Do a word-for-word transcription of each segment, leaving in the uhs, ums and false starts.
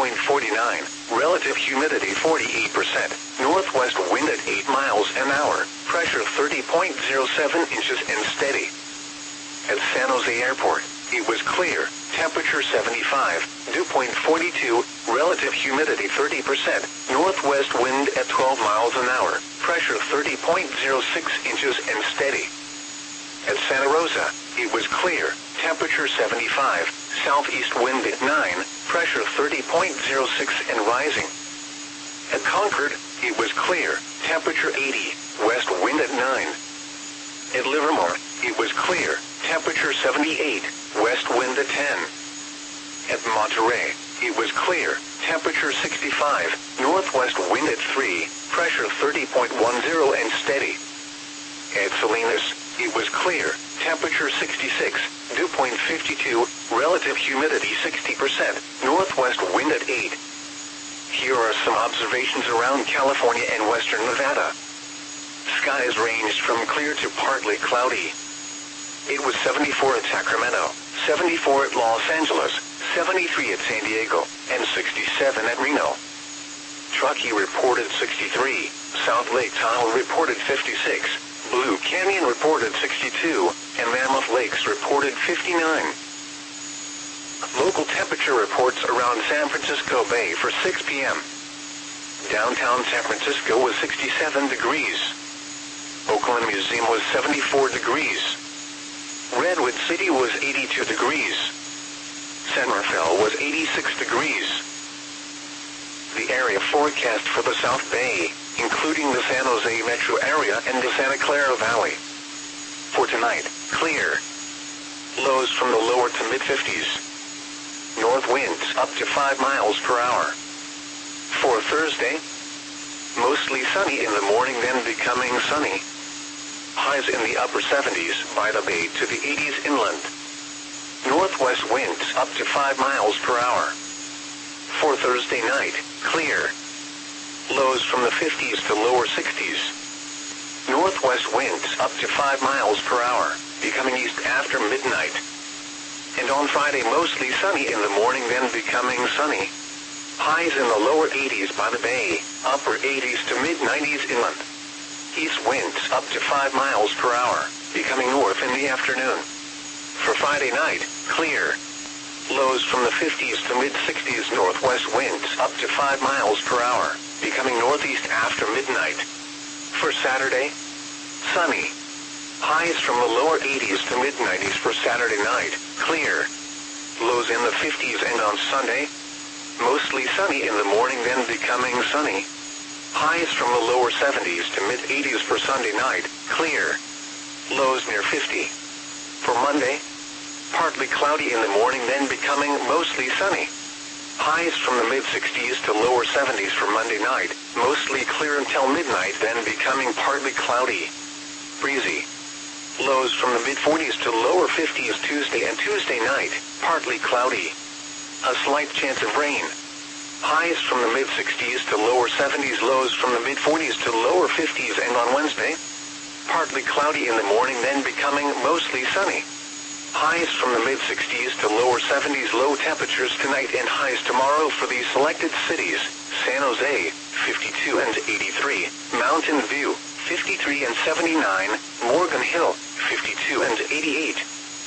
point four nine. Relative humidity forty-eight percent. Northwest wind at eight miles an hour. Pressure thirty point zero seven inches and steady. At San Jose Airport, it was clear. Temperature seventy-five. Dew point forty-two. Relative humidity thirty percent. Northwest wind at twelve miles an hour. Pressure thirty point zero six inches and steady. At Santa Rosa, it was clear. Temperature seventy-five. Southeast wind at nine. Pressure thirty point zero six and rising. At Concord, it was clear. Temperature eighty. West wind at nine. At Livermore, it was clear. Temperature seventy-eight. West wind at ten. At Monterey, it was clear. Temperature sixty-five. Northwest wind at three. Pressure thirty point one zero and steady. At Salinas, it was clear. Temperature sixty-six. Dew point fifty-two. Relative humidity sixty percent. Northwest wind at eight. Here are some observations around California and western Nevada. Skies ranged from clear to partly cloudy. It was seventy-four at Sacramento, seventy-four at Los Angeles, seventy-three at San Diego, and sixty-seven at Reno. Truckee reported sixty-three, South Lake Tahoe reported fifty-six, Blue Canyon reported sixty-two, and Mammoth Lakes reported fifty-nine. Local temperature reports around San Francisco Bay for six p m Downtown San Francisco was sixty-seven degrees. Oakland Museum was seventy-four degrees. Redwood City was eighty-two degrees. San Rafael was eighty-six degrees. The area forecast for the South Bay, including the San Jose metro area and the Santa Clara Valley. For tonight, clear. Lows from the lower to mid-fifties. North winds up to five miles per hour. For Thursday, mostly sunny in the morning, then becoming sunny. Highs in the upper seventies by the bay to the eighties inland. Northwest winds up to five miles per hour. For Thursday night, clear. Lows from the fifties to lower sixties. Northwest winds up to five miles per hour, becoming east after midnight. And on Friday, mostly sunny in the morning, then becoming sunny. Highs in the lower eighties by the bay, upper eighties to mid-nineties inland. East winds up to five miles per hour, becoming north in the afternoon. For Friday night, clear. Lows from the fifties to mid-sixties. Northwest winds up to five miles per hour, becoming northeast after midnight. For Saturday, sunny. Highs from the lower eighties to mid-nineties for Saturday night, clear. Lows in the fifties, and on Sunday, mostly sunny in the morning, then becoming sunny. Highs from the lower seventies to mid-eighties for Sunday night, clear. Lows near fifty. For Monday, partly cloudy in the morning, then becoming mostly sunny. Highs from the mid-sixties to lower seventies for Monday night, mostly clear until midnight, then becoming partly cloudy. Breezy. Lows from the mid-forties to lower fifties Tuesday and Tuesday night, partly cloudy. A slight chance of rain. Highs from the mid-sixties to lower seventies, lows from the mid-forties to lower fifties, and on Wednesday, partly cloudy in the morning, then becoming mostly sunny. Highs from the mid-sixties to lower seventies, low temperatures tonight and highs tomorrow for these selected cities: San Jose, fifty-two and eighty-three, Mountain View, fifty-three and seventy-nine, Morgan Hill, fifty-two and eighty-eight.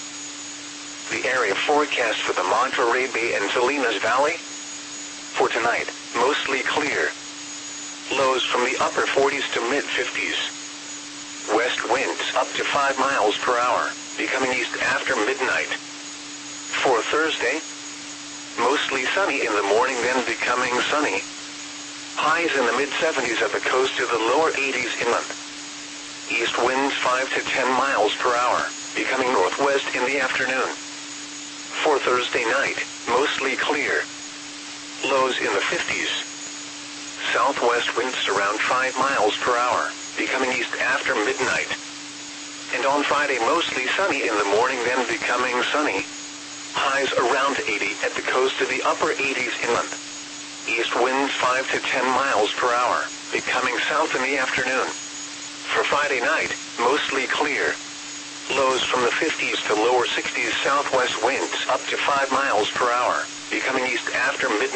The area forecast for the Monterey Bay and Salinas Valley. For tonight, mostly clear. Lows from the upper forties to mid-fifties. West winds up to five miles per hour, becoming east after midnight. For Thursday, mostly sunny in the morning, then becoming sunny. Highs in the mid-seventies at the coast to the lower eighties inland. East winds five to ten miles per hour, becoming northwest in the afternoon. For Thursday night, mostly clear. Lows in the fifties. Southwest winds around five miles per hour, becoming east after midnight. And on Friday, mostly sunny in the morning, then becoming sunny. Highs around eighty at the coast to the upper eighties inland. East winds five to ten miles per hour, becoming south in the afternoon. For Friday night, mostly clear. Lows from the fifties to lower sixties, southwest winds up to five miles per hour, becoming east after midnight.